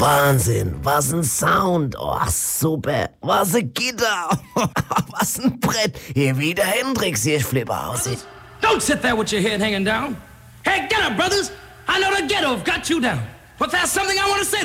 Wahnsinn, was ein Sound. Oh, super, was ein Gitter. Was ein Brett. Hier wie der Hendrix, hier Flipper aussieht. Don't sit there with your head hanging down. Hey, get up, brothers. I know the ghetto've got you down. But there's something I want to say